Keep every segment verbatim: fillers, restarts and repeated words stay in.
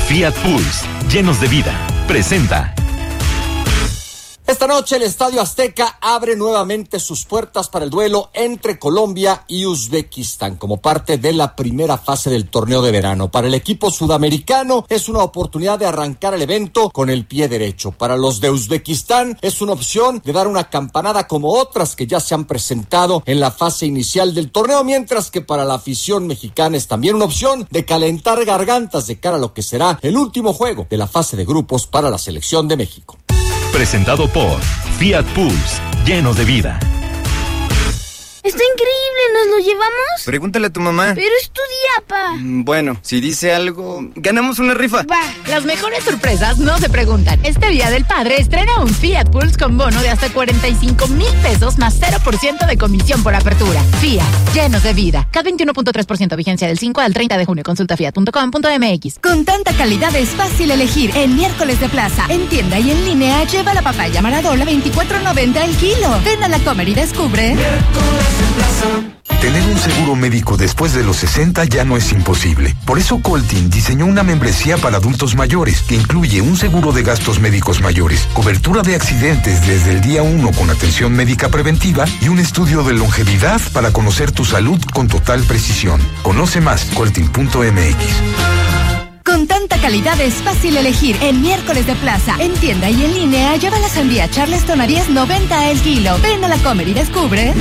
Fiat Pulse, llenos de vida, presenta. Esta noche el Estadio Azteca abre nuevamente sus puertas para el duelo entre Colombia y Uzbekistán como parte de la primera fase del torneo de verano. Para el equipo sudamericano es una oportunidad de arrancar el evento con el pie derecho. Para los de Uzbekistán es una opción de dar una campanada como otras que ya se han presentado en la fase inicial del torneo, mientras que para la afición mexicana es también una opción de calentar gargantas de cara a lo que será el último juego de la fase de grupos para la selección de México. Presentado por Fiat Pulse, llenos de vida. Está increíble, ¿nos lo llevamos? Pregúntale a tu mamá. Pero es tu día, pa. Bueno, si dice algo, ganamos una rifa. Va. Las mejores sorpresas no se preguntan. Este Día del Padre estrena un Fiat Pulse con bono de hasta cuarenta y cinco mil pesos más cero por ciento de comisión por apertura. Fiat, llenos de vida. C A T veintiuno punto tres por ciento vigencia del cinco al treinta de junio. Consulta fiat punto com punto m x. Con tanta calidad es fácil elegir. En miércoles de plaza, en tienda y en línea, lleva la papaya Maradona veinticuatro noventa el kilo. Ven a la Comer y descubre. Tener un seguro médico después de los sesenta ya no es imposible. Por eso Coltin diseñó una membresía para adultos mayores que incluye un seguro de gastos médicos mayores, cobertura de accidentes desde el día uno con atención médica preventiva y un estudio de longevidad para conocer tu salud con total precisión. Conoce más, coltin punto m x. Con tanta calidad es fácil elegir. En miércoles de plaza, en tienda y en línea, lleva la sandía Charleston a diez noventa el kilo. Ven a la Comer y descubre.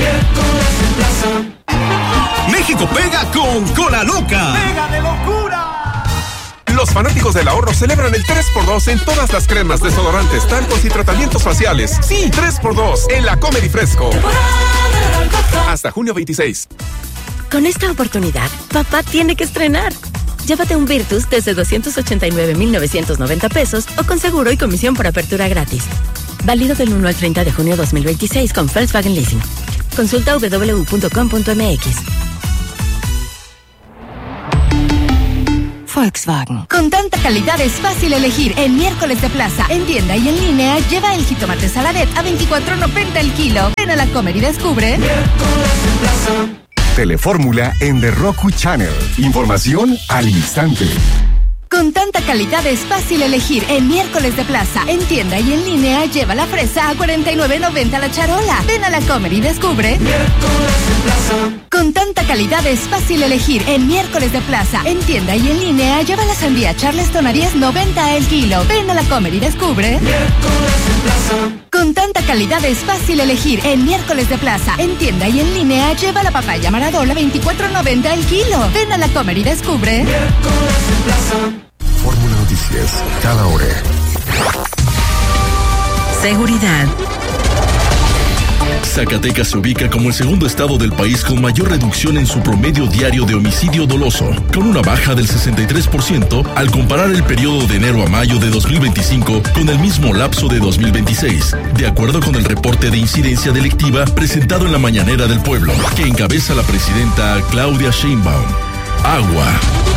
México pega con Cola Loca. ¡Pega de locura! Los fanáticos del ahorro celebran el tres por dos en todas las cremas, desodorantes, talcos y tratamientos faciales. Sí, tres por dos en la Comer y Fresco. Hasta junio veintiséis. Con esta oportunidad, papá tiene que estrenar. Llévate un Virtus desde doscientos ochenta y nueve mil novecientos noventa pesos o con seguro y comisión por apertura gratis. Válido del uno al treinta de junio dos mil veintiséis con Volkswagen Leasing. Consulta doble u doble u doble u punto com punto m x. Volkswagen. Con tanta calidad es fácil elegir. En miércoles de plaza, en tienda y en línea, lleva el jitomate Saladet a veinticuatro noventa el kilo. Ven a la Comer y descubre. Telefórmula en The Roku Channel. Información al instante. Con tanta calidad es fácil elegir. En miércoles de plaza, en tienda y en línea, lleva la fresa a cuarenta y nueve noventa la charola. Ven a la Comer y descubre. Con tanta calidad es fácil elegir. En miércoles de plaza, en tienda y en línea, lleva la sandía Charleston a diez noventa el kilo. Ven a la Comer y descubre. Con tanta calidad es fácil elegir. En miércoles de plaza, en tienda y en línea, lleva la papaya Maradona veinticuatro noventa el kilo. Ven a la Comer y descubre. Fórmula Noticias, cada hora. Seguridad. Zacatecas se ubica como el segundo estado del país con mayor reducción en su promedio diario de homicidio doloso, con una baja del sesenta y tres por ciento al comparar el periodo de enero a mayo de dos mil veinticinco con el mismo lapso de dos mil veintiséis, de acuerdo con el reporte de incidencia delictiva presentado en la Mañanera del Pueblo, que encabeza la presidenta Claudia Sheinbaum. Agua.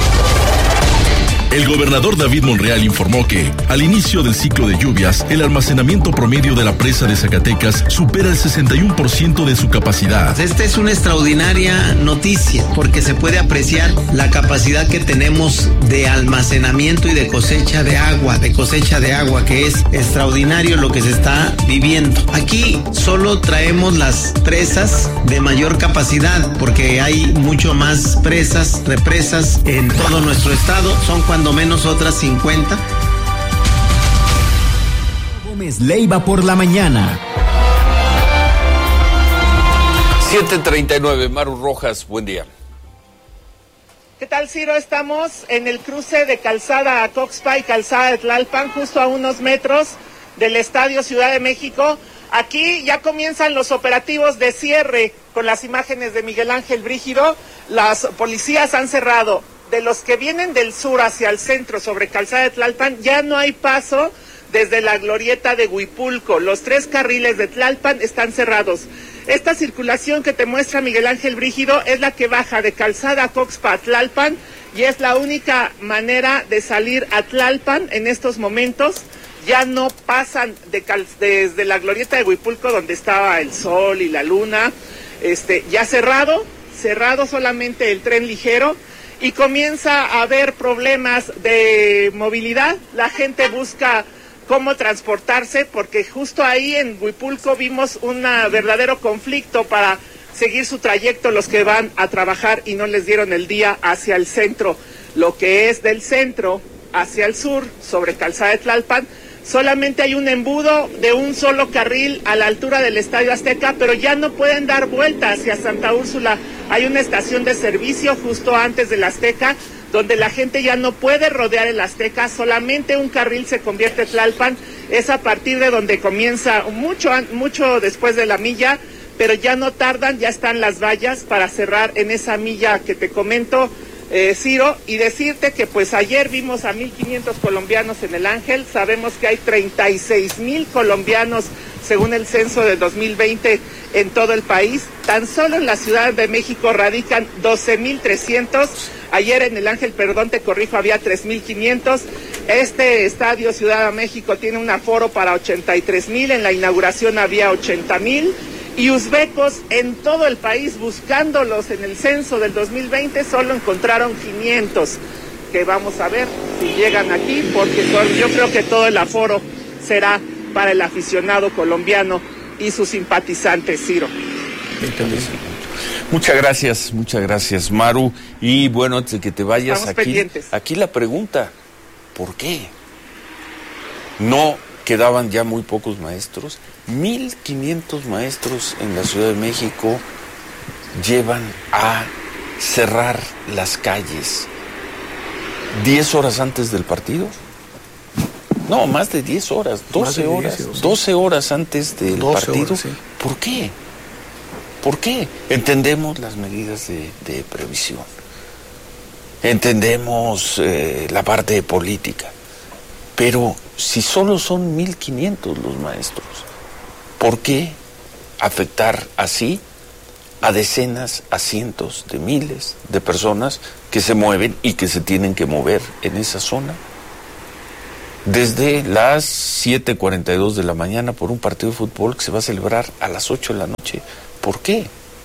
El gobernador David Monreal informó que, al inicio del ciclo de lluvias, el almacenamiento promedio de la presa de Zacatecas supera el sesenta y uno por ciento de su capacidad. Esta es una extraordinaria noticia porque se puede apreciar la capacidad que tenemos de almacenamiento y de cosecha de agua, de cosecha de agua, que es extraordinario lo que se está viviendo. Aquí solo traemos las presas de mayor capacidad porque hay mucho más presas, represas en todo nuestro estado. Son cuando menos otras cincuenta. Gómez Leiva por la mañana. siete treinta y nueve, Maru Rojas, buen día. ¿Qué tal, Ciro? Estamos en el cruce de Calzada Acoxpa y Calzada de Tlalpan, justo a unos metros del Estadio Ciudad de México. Aquí ya comienzan los operativos de cierre con las imágenes de Miguel Ángel Brígido. Las policías han cerrado. De los que vienen del sur hacia el centro sobre Calzada de Tlalpan, ya no hay paso desde la glorieta de Huipulco. Los tres carriles de Tlalpan están cerrados. Esta circulación que te muestra Miguel Ángel Brígido es la que baja de Calzada Acoxpa a Tlalpan y es la única manera de salir a Tlalpan en estos momentos. Ya no pasan de cal- desde la glorieta de Huipulco, donde estaba el sol y la luna, este, ya cerrado, cerrado solamente el tren ligero. y comienza a haber problemas de movilidad. La gente busca cómo transportarse, porque justo ahí en Huipulco vimos un verdadero conflicto para seguir su trayecto los que van a trabajar y no les dieron el día hacia el centro. Lo que es del centro hacia el sur, sobre Calzada de Tlalpan, solamente hay un embudo de un solo carril a la altura del Estadio Azteca, pero ya no pueden dar vuelta hacia Santa Úrsula. Hay una estación de servicio justo antes del Azteca, donde la gente ya no puede rodear el Azteca, solamente un carril se convierte en Tlalpan. Es a partir de donde comienza, mucho, mucho después de la milla, pero ya no tardan, ya están las vallas para cerrar en esa milla que te comento, eh, Ciro, y decirte que pues ayer vimos a mil quinientos colombianos en el Ángel. Sabemos que hay treinta y seis mil colombianos según el censo del dos mil veinte en todo el país. Tan solo en la Ciudad de México radican doce mil trescientos. Ayer en el Ángel, perdón, te corrijo, había tres mil quinientos. Este estadio Ciudad de México tiene un aforo para ochenta y tres mil. En la inauguración había ochenta mil. Y uzbecos en todo el país, buscándolos en el censo del dos mil veinte, solo encontraron quinientos. Que vamos a ver si llegan aquí, porque son, yo creo que todo el aforo será para el aficionado colombiano y sus simpatizantes, Ciro. Muchas gracias, muchas gracias, Maru. Y bueno, antes de que te vayas, Estamos aquí, pendientes. aquí la pregunta, ¿por qué? ¿No quedaban ya muy pocos maestros? mil quinientos maestros en la Ciudad de México llevan a cerrar las calles diez horas antes del partido. No, más de diez horas, doce horas, doce horas antes del partido. Horas, sí. ¿Por qué? ¿Por qué? Entendemos las medidas de, de previsión, entendemos eh, la parte de política, pero si solo son mil quinientos los maestros, ¿por qué afectar así a decenas, a cientos de miles de personas que se mueven y que se tienen que mover en esa zona? Desde las siete cuarenta y dos de la mañana por un partido de fútbol que se va a celebrar a las ocho de la noche. ¿Por qué?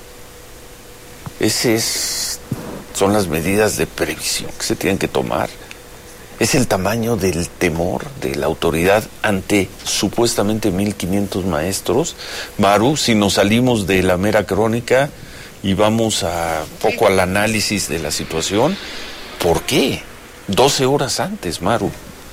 Esas son las medidas de previsión que se tienen que tomar. Es el tamaño del temor de la autoridad ante supuestamente mil quinientos maestros. Maru, si nos salimos de la mera crónica y vamos a poco al análisis de la situación, ¿por qué? doce horas antes, Maru.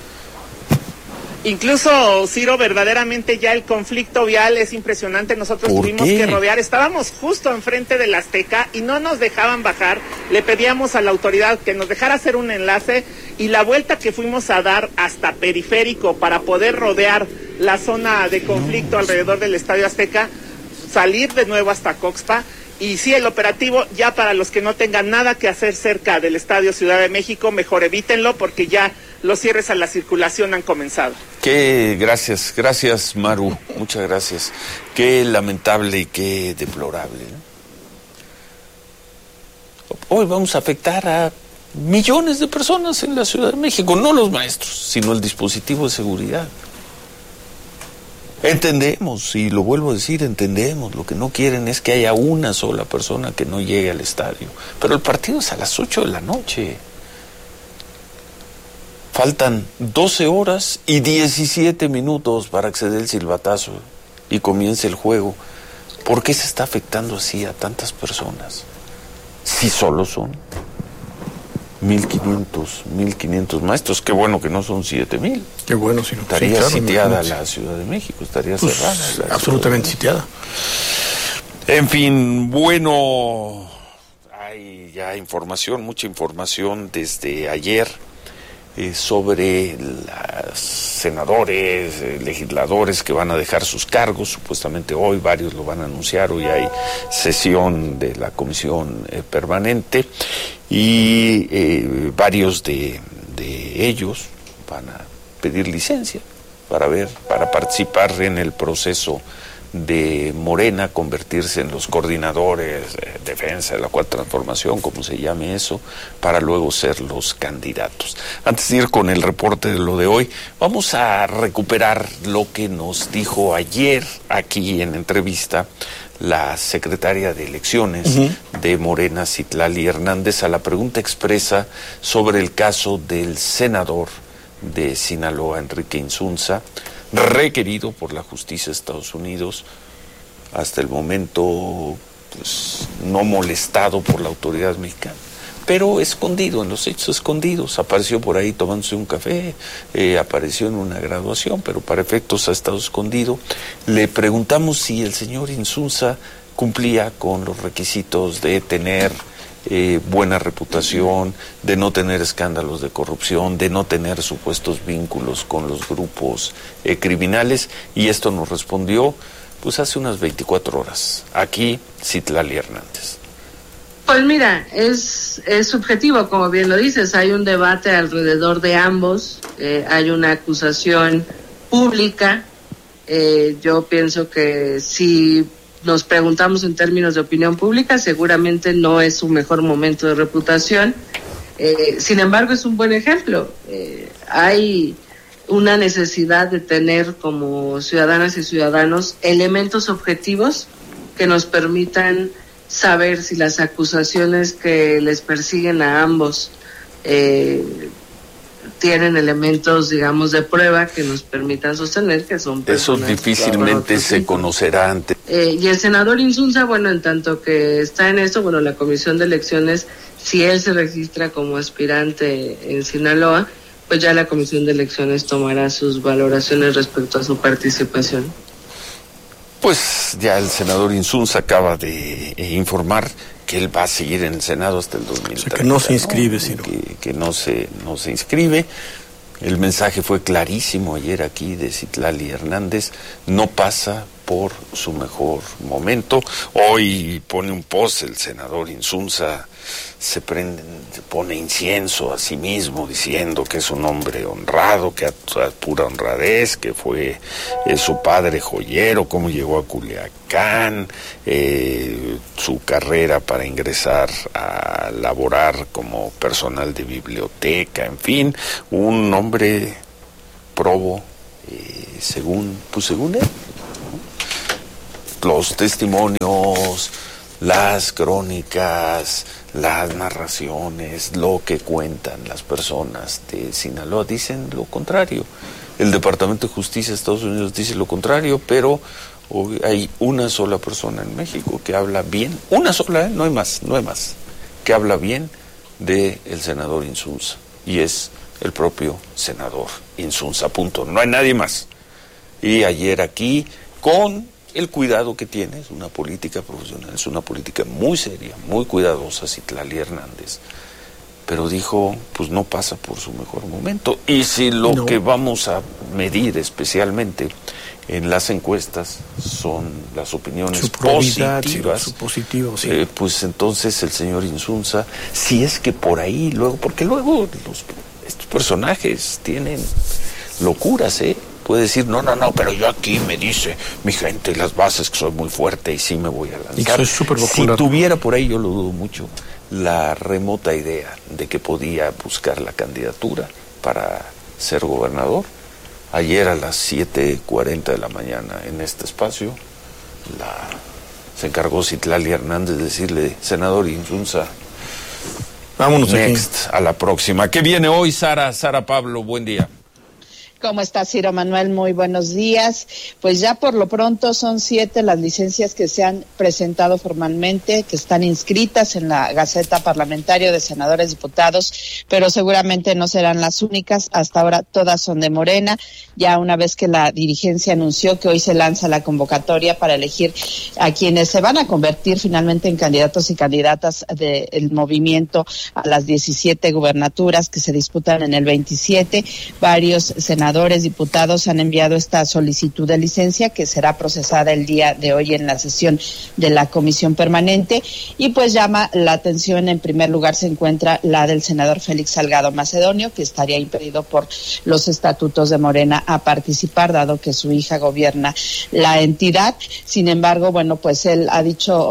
Incluso, Ciro, verdaderamente ya el conflicto vial es impresionante. Nosotros tuvimos que rodear, estábamos justo enfrente del Azteca y no nos dejaban bajar. Le pedíamos a la autoridad que nos dejara hacer un enlace, y la vuelta que fuimos a dar hasta Periférico para poder rodear la zona de conflicto alrededor del Estadio Azteca, salir de nuevo hasta Coxpa. Y sí, el operativo, ya para los que no tengan nada que hacer cerca del Estadio Ciudad de México, mejor evítenlo, porque ya los cierres a la circulación han comenzado. Qué gracias, gracias, Maru, muchas gracias. Qué lamentable y qué deplorable, ¿no? Hoy vamos a afectar a millones de personas en la Ciudad de México, no los maestros, sino el dispositivo de seguridad. Entendemos, y lo vuelvo a decir, entendemos, lo que no quieren es que haya una sola persona que no llegue al estadio. Pero el partido es a las ocho de la noche. Faltan doce horas y diecisiete minutos para acceder el silbatazo y comience el juego. ¿Por qué se está afectando así a tantas personas? Si solo son mil quinientos, mil quinientos maestros, qué bueno que no son siete mil. Qué bueno, si no. Estaría sí, claro, sitiada la Ciudad de México, estaría pues, cerrada. Absolutamente sitiada. En fin, bueno, hay ya información, mucha información desde ayer eh, sobre los senadores, eh, legisladores que van a dejar sus cargos, supuestamente hoy varios lo van a anunciar, hoy hay sesión de la comisión eh, permanente y eh, varios de, de ellos van a pedir licencia para ver, para participar en el proceso de Morena, convertirse en los coordinadores de defensa de la cuarta transformación, como se llame eso, para luego ser los candidatos. Antes de ir con el reporte de lo de hoy, vamos a recuperar lo que nos dijo ayer aquí en entrevista la secretaria de Elecciones uh-huh. de Morena, Citlali Hernández, a la pregunta expresa sobre el caso del senador de Sinaloa, Enrique Insunza, requerido por la justicia de Estados Unidos, hasta el momento pues, no molestado por la autoridad mexicana, pero escondido, en los hechos escondidos. Apareció por ahí tomándose un café, eh, apareció en una graduación, pero para efectos ha estado escondido. Le preguntamos si el señor Insunza cumplía con los requisitos de tener eh, buena reputación, de no tener escándalos de corrupción, de no tener supuestos vínculos con los grupos eh, criminales, y esto nos respondió pues hace unas veinticuatro horas. Aquí, Citlali Hernández. Pues mira, es, es subjetivo, como bien lo dices, hay un debate alrededor de ambos, eh, hay una acusación pública, eh, yo pienso que si nos preguntamos en términos de opinión pública, seguramente no es su mejor momento de reputación, eh, sin embargo es un buen ejemplo, eh, hay una necesidad de tener como ciudadanas y ciudadanos elementos objetivos que nos permitan saber si las acusaciones que les persiguen a ambos eh, tienen elementos, digamos, de prueba que nos permitan sostener que son personas. Eso difícilmente se conocerá antes. Eh, y el senador Insunza, bueno, en tanto que está en esto, bueno, la Comisión de Elecciones, si él se registra como aspirante en Sinaloa, pues ya la Comisión de Elecciones tomará sus valoraciones respecto a su participación. Pues ya el senador Insunza acaba de eh, informar que él va a seguir en el Senado hasta el dos mil treinta. O sea, que no se inscribe, Ciro. Que, que no se, no se inscribe. El mensaje fue clarísimo ayer aquí de Citlali Hernández, no pasa por su mejor momento. Hoy pone un post el senador Insunza, se prende, se pone incienso a sí mismo diciendo que es un hombre honrado, que a pura honradez, que fue eh, su padre joyero, cómo llegó a Culiacán, eh, su carrera para ingresar a laborar como personal de biblioteca, en fin, un hombre probo, eh, según, pues según él. Los testimonios, las crónicas, las narraciones, lo que cuentan las personas de Sinaloa dicen lo contrario. El Departamento de Justicia de Estados Unidos dice lo contrario, pero hay una sola persona en México que habla bien, una sola, ¿eh? no hay más, no hay más, que habla bien de el senador Insunza, y es el propio senador Insunza, punto. No hay nadie más. Y ayer aquí, con el cuidado que tiene, es una política profesional, es una política muy seria, muy cuidadosa, Citlali Hernández, pero dijo, pues no pasa por su mejor momento. Y si lo no. que vamos a medir especialmente en las encuestas son las opiniones su positivas, su positivo, sí. eh, pues entonces el señor Insunza, si es que por ahí luego, porque luego los, estos personajes tienen locuras, ¿eh? Puede decir, no, no, no, pero yo aquí me dice mi gente, las bases, que soy muy fuerte y sí me voy a lanzar. Y soy si tuviera por ahí, yo lo dudo mucho, la remota idea de que podía buscar la candidatura para ser gobernador, ayer a las siete cuarenta de la mañana en este espacio, la, se encargó Citlali Hernández de decirle, senador Insunza, vámonos next, aquí. A la próxima. ¿Qué viene hoy, Sara? Sara Pablo, buen día. ¿Cómo está, Ciro Manuel? Muy buenos días. Pues ya por lo pronto son siete las licencias que se han presentado formalmente, que están inscritas en la Gaceta Parlamentaria de Senadores Diputados, pero seguramente no serán las únicas. Hasta ahora todas son de Morena. Ya una vez que la dirigencia anunció que hoy se lanza la convocatoria para elegir a quienes se van a convertir finalmente en candidatos y candidatas del movimiento a las diecisiete gubernaturas que se disputan en el veintisiete, varios senadores diputados han enviado esta solicitud de licencia que será procesada el día de hoy en la sesión de la comisión permanente, y pues llama la atención, en primer lugar se encuentra la del senador Félix Salgado Macedonio, que estaría impedido por los estatutos de Morena a participar, dado que su hija gobierna la entidad. Sin embargo, bueno, pues él ha dicho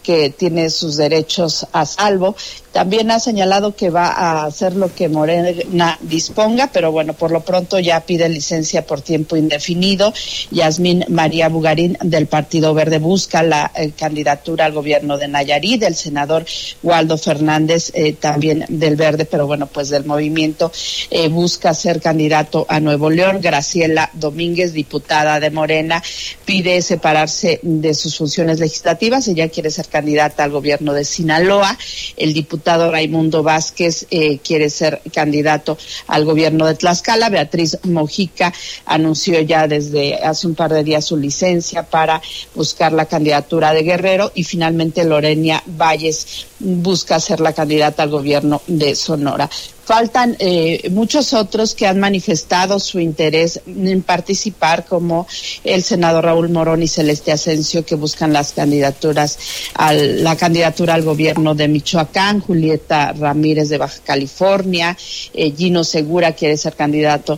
que tiene sus derechos a salvo. También ha señalado que va a hacer lo que Morena disponga, pero bueno, por lo pronto ya pide licencia por tiempo indefinido. Yasmín María Bugarín del Partido Verde busca la eh, candidatura al gobierno de Nayarit, el senador Waldo Fernández eh, también del Verde, pero bueno, pues del movimiento eh, busca ser candidato a Nuevo León. Graciela Domínguez, diputada de Morena, pide separarse de sus funciones legislativas. Ella quiere ser candidata al gobierno de Sinaloa. El diputado Raimundo Vázquez eh, quiere ser candidato al gobierno de Tlaxcala. Beatriz Mojica anunció ya desde hace un par de días su licencia para buscar la candidatura de Guerrero, y finalmente Lorena Valles busca ser la candidata al gobierno de Sonora. Faltan eh, muchos otros que han manifestado su interés en participar, como el senador Raúl Morón y Celeste Asensio, que buscan las candidaturas al, la candidatura al gobierno de Michoacán. Julieta Ramírez de Baja California, eh, Gino Segura quiere ser candidato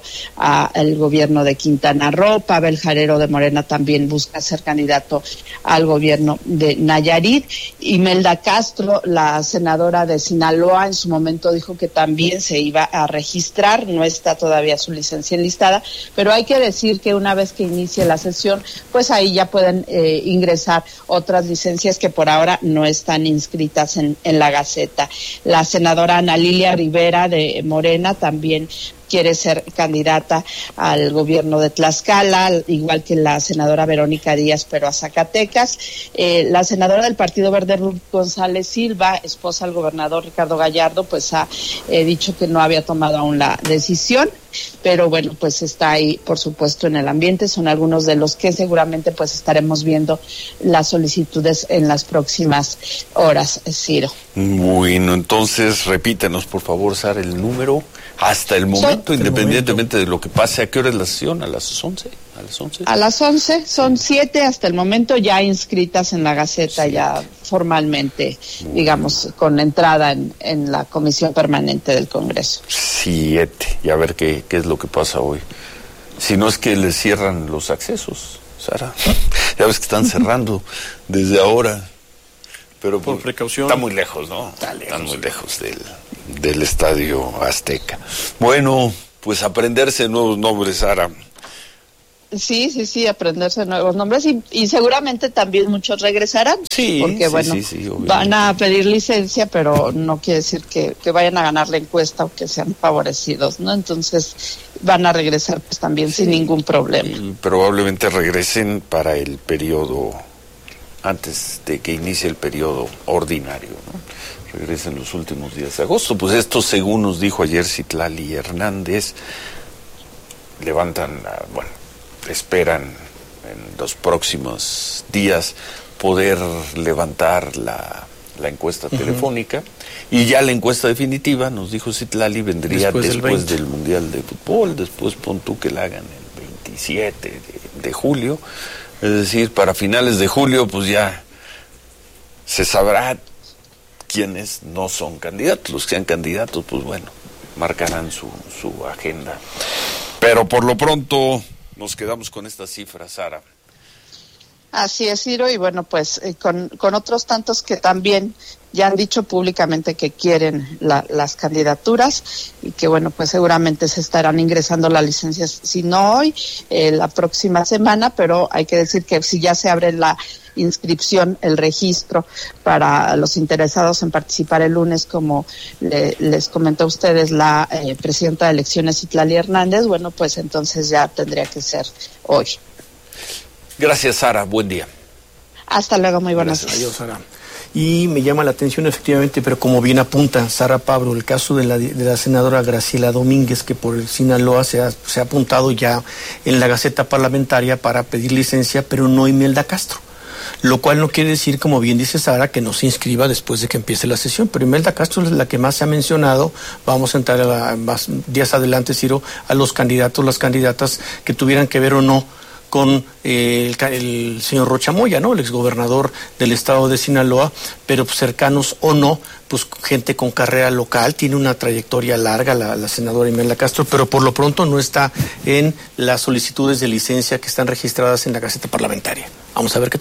al gobierno de Quintana Roo. Pavel Jarero de Morena también busca ser candidato al gobierno de Nayarit. Imelda Castro, la senadora de Sinaloa, en su momento dijo que también se iba a registrar, no está todavía su licencia enlistada, pero hay que decir que una vez que inicie la sesión, pues ahí ya pueden eh, ingresar otras licencias que por ahora no están inscritas en, en la Gaceta. La senadora Ana Lilia Rivera de Morena también quiere ser candidata al gobierno de Tlaxcala, igual que la senadora Verónica Díaz, pero a Zacatecas. Eh, la senadora del Partido Verde, Ruth González Silva, esposa del gobernador Ricardo Gallardo, pues ha eh, dicho que no había tomado aún la decisión, pero bueno, pues está ahí, por supuesto, en el ambiente. Son algunos de los que seguramente pues estaremos viendo las solicitudes en las próximas horas, Ciro. Bueno, entonces repítenos, por favor, Sara, el número hasta el momento, Son, independientemente momento. de lo que pase. ¿A qué hora es la sesión? ¿A las once? ¿A las once? A las once, son siete hasta el momento ya inscritas en la Gaceta, sí. ya formalmente, Muy digamos, bien. con entrada en, en la Comisión Permanente del Congreso. Siete, y a ver qué, qué es lo que pasa hoy. Si no es que les cierran los accesos, Sara. Ya ves que están cerrando desde ahora. Pero por precaución. Está muy lejos, ¿no? Está lejos. Están muy lejos del, del Estadio Azteca. Bueno, pues aprenderse nuevos nombres, Sara. Sí, sí, sí, aprenderse nuevos nombres y, y seguramente también muchos regresarán. Sí, porque sí, bueno, sí, sí, van a pedir licencia, pero no quiere decir que, que vayan a ganar la encuesta o que sean favorecidos, ¿no? Entonces van a regresar pues también sí, sin ningún problema. Y probablemente regresen para el periodo, antes de que inicie el periodo ordinario, ¿no? Regresen los últimos días de agosto. Pues esto, según nos dijo ayer Citlali Hernández, levantan, bueno, esperan en los próximos días poder levantar la, la encuesta uh-huh. telefónica, y ya la encuesta definitiva, nos dijo Citlali, vendría después, después del, del Mundial de Fútbol. Después pon tú que la hagan el veintisiete de, de julio, es decir, para finales de julio pues ya se sabrá quiénes no son candidatos. Los que sean candidatos, pues bueno, marcarán su, su agenda. Pero por lo pronto nos quedamos con estas cifras, Sara. Así es, Ciro, y bueno, pues eh, con, con otros tantos que también ya han dicho públicamente que quieren la, las candidaturas, y que bueno, pues seguramente se estarán ingresando las licencias, si no hoy, eh, la próxima semana, pero hay que decir que si ya se abre la inscripción, el registro para los interesados en participar el lunes, como le, les comentó a ustedes la eh, presidenta de elecciones, Citlali Hernández, bueno, pues entonces ya tendría que ser hoy. Gracias, Sara. Buen día. Hasta luego. Muy buenas noches. Adiós, Sara. Y me llama la atención, efectivamente, pero como bien apunta Sara Pablo, el caso de la, de la senadora Graciela Domínguez, que por el Sinaloa se ha, se ha apuntado ya en la Gaceta Parlamentaria para pedir licencia, pero no Imelda Castro. Lo cual no quiere decir, como bien dice Sara, que no se inscriba después de que empiece la sesión. Pero Imelda Castro es la que más se ha mencionado. Vamos a entrar a la, más días adelante, Ciro, a los candidatos, las candidatas que tuvieran que ver o no con eh, el, el señor Rocha Moya, ¿no? El exgobernador del estado de Sinaloa, pero pues, cercanos o no, pues gente con carrera local, tiene una trayectoria larga la, la senadora Imelda Castro, pero por lo pronto no está en las solicitudes de licencia que están registradas en la Gaceta Parlamentaria. Vamos a ver qué tal.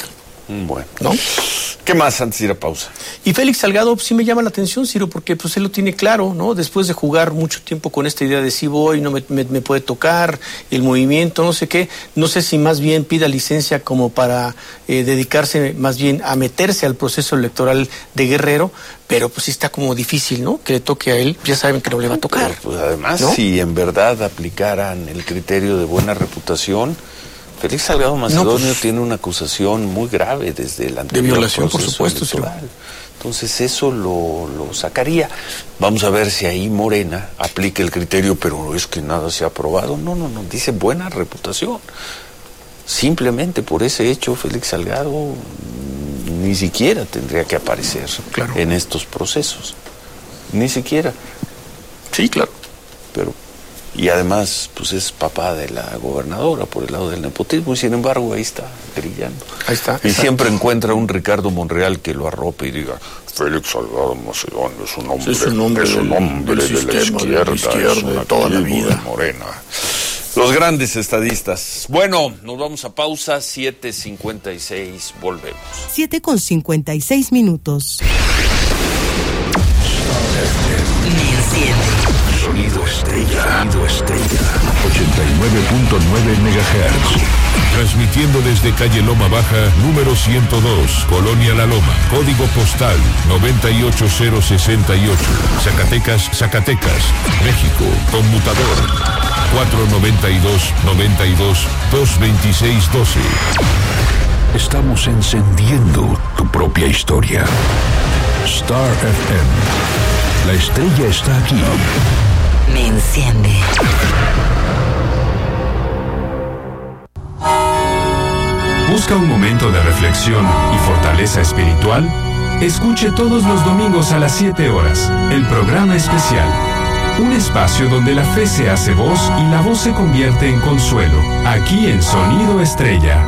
Bueno. ¿No? ¿Qué más antes de ir a pausa? Y Félix Salgado pues, sí me llama la atención, Ciro, porque pues él lo tiene claro, ¿no? Después de jugar mucho tiempo con esta idea de si voy, no me, me, me puede tocar, el movimiento, no sé qué, no sé si más bien pida licencia como para eh, dedicarse más bien a meterse al proceso electoral de Guerrero, pero pues sí está como difícil, ¿no? Que le toque a él, ya saben que no le va a tocar. Pero, pues además, ¿no? Si en verdad aplicaran el criterio de buena reputación, Félix Salgado Macedonio no, pues, tiene una acusación muy grave desde el anterior de violación, por supuesto, electoral. Sí. Entonces eso lo, lo sacaría. Vamos a ver si ahí Morena aplica el criterio, pero es que nada se ha aprobado. No, no, no, dice buena reputación. Simplemente por ese hecho, Félix Salgado ni siquiera tendría que aparecer claro. en estos procesos. Ni siquiera. Sí, claro. Pero... Y además, pues es papá de la gobernadora por el lado del nepotismo, y sin embargo ahí está grillando. Ahí está. Y está. siempre encuentra un Ricardo Monreal que lo arrope y diga, Félix Salgado Macedonio es un hombre, es un hombre, es un hombre de, de, la izquierda, de la izquierda, es un de toda la vida. Morena. Los grandes estadistas. Bueno, nos vamos a pausa, siete cincuenta y seis, volvemos. siete con cincuenta y seis minutos. Sonido Estrella. Sonido Estrella. ochenta y nueve punto nueve megahertz. Transmitiendo desde calle Loma Baja, número ciento dos, Colonia La Loma. Código postal noventa y ocho cero sesenta y ocho. Zacatecas, Zacatecas, México. Conmutador cuatro noventa y dos, noventa y dos, dos veintiséis doce. Estamos encendiendo tu propia historia. Star F M. La estrella está aquí. Me enciende. ¿Busca un momento de reflexión y fortaleza espiritual? Escuche todos los domingos a las siete horas el programa especial. Un espacio donde la fe se hace voz y la voz se convierte en consuelo. Aquí en Sonido Estrella.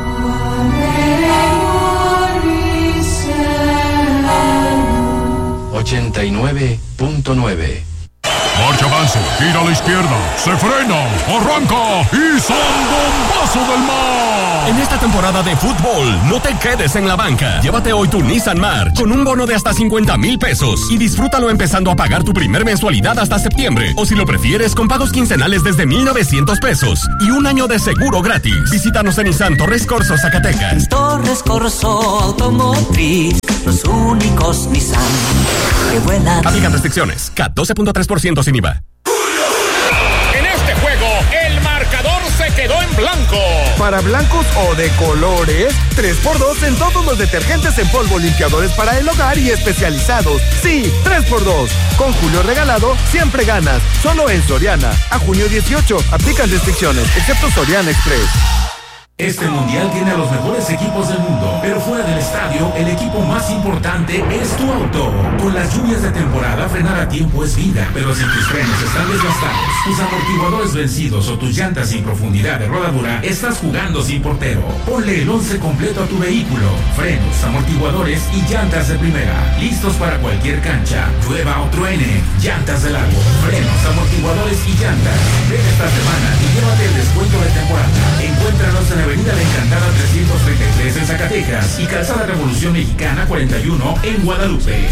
ochenta y nueve punto nueve. Marcha avance, gira a la izquierda, se frena, arranca y ¡san bombazo del mar! En esta temporada de fútbol, no te quedes en la banca. Llévate hoy tu Nissan March con un bono de hasta cincuenta mil pesos y disfrútalo empezando a pagar tu primer mensualidad hasta septiembre. O si lo prefieres, con pagos quincenales desde mil novecientos pesos y un año de seguro gratis. Visítanos en Nissan Torres Corzo, Zacatecas. Torres Corzo Automotriz, los únicos Nissan que vuelan. Aplican restricciones. C A T doce punto tres por ciento sin I V A. En este juego, el marcador se quedó en blanco. Para blancos o de colores, tres por dos en todos los detergentes en polvo, limpiadores para el hogar y especializados. Sí, tres por dos. Con Julio regalado, siempre ganas. Solo en Soriana. A junio dieciocho, aplican restricciones, excepto Soriana Express. Este mundial tiene a los mejores equipos del mundo, pero fuera del estadio, el equipo más importante es tu auto. Con las lluvias de temporada, frenar a tiempo es vida, pero si tus frenos están desgastados, tus amortiguadores vencidos o tus llantas sin profundidad de rodadura, estás jugando sin portero. Ponle el once completo a tu vehículo: frenos, amortiguadores y llantas de primera, listos para cualquier cancha, llueva o truene. Llantas de largo, frenos, amortiguadores y llantas. Ven esta semana y llévate el descuento de temporada. Encuéntranos en Avenida La Encantada trescientos treinta y tres en Zacatecas y Calzada Revolución Mexicana cuarenta y uno en Guadalupe.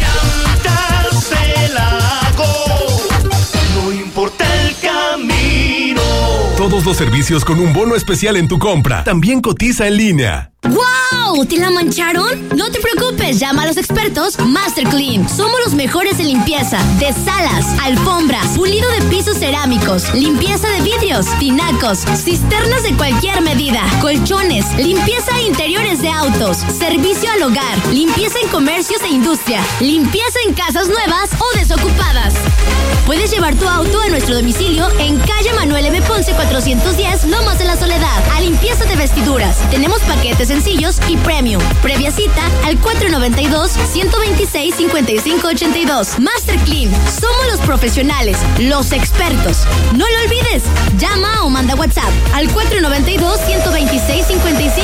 No importa el camino. Todos los servicios con un bono especial en tu compra. También cotiza en línea. ¡Wow! ¿Te la mancharon? No te preocupes, llama a los expertos Master Clean. Somos los mejores en limpieza de salas, alfombras, pulido de pisos cerámicos, limpieza de vidrios, tinacos, cisternas de cualquier medida, colchones, limpieza de interiores de autos, servicio al hogar, limpieza en comercios e industria, limpieza en casas nuevas o desocupadas. Puedes llevar tu auto a nuestro domicilio en calle Manuel M. Ponce cuatrocientos diez, Lomas de la Soledad, a limpieza de vestiduras. Tenemos paquetes sencillos y premium. Previa cita al cuatro noventa y dos, ciento veintiséis, cincuenta y cinco ochenta y dos. Master Clean, somos los profesionales, los expertos. No lo olvides, llama o manda WhatsApp al cuatro noventa y dos, ciento veintiséis, cincuenta y cinco